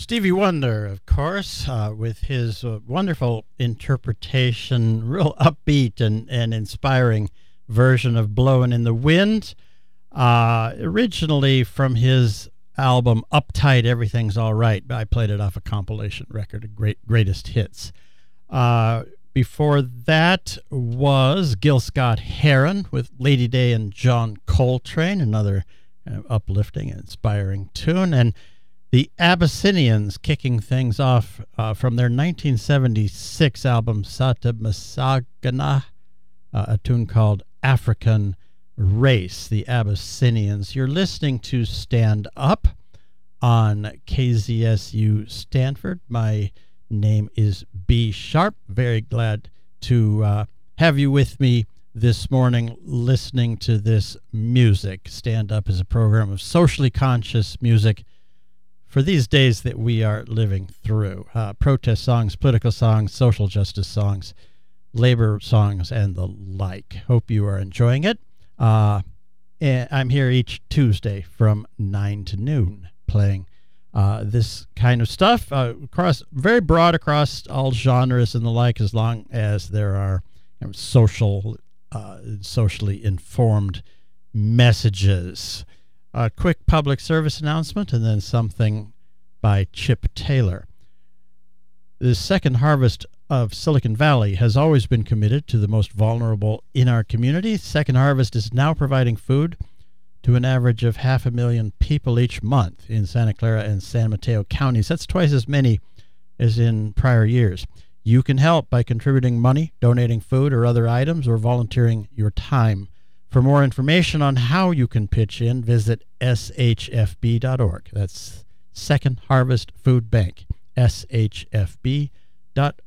Stevie Wonder, of course, with his wonderful interpretation, real upbeat and inspiring version of Blowin' in the Wind, originally from his album Uptight, Everything's All Right. I played it off a compilation record of greatest hits. Before that was Gil Scott-Heron with Lady Day and John Coltrane, another uplifting and inspiring tune, and the Abyssinians kicking things off from their 1976 album Sata Masagana, a tune called African Race, the Abyssinians. You're listening to Stand Up on KZSU Stanford. My name is B. Sharp. Very glad to have you with me this morning listening to this music. Stand Up is a program of socially conscious music for these days that we are living through. Protest songs, political songs, social justice songs, labor songs, and the like. Hope you are enjoying it. And I'm here each Tuesday from 9 to noon playing this kind of stuff, very broad across all genres and the like, as long as there are socially informed messages. A quick public service announcement and then something by Chip Taylor. The Second Harvest of Silicon Valley has always been committed to the most vulnerable in our community. Second Harvest is now providing food to an average of 500,000 people each month in Santa Clara and San Mateo counties. That's twice as many as in prior years. You can help by contributing money, donating food or other items, or volunteering your time. For more information on how you can pitch in, visit shfb.org. That's Second Harvest Food Bank, shfb.org.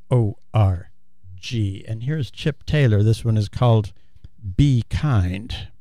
And here's Chip Taylor. This one is called Be Kind.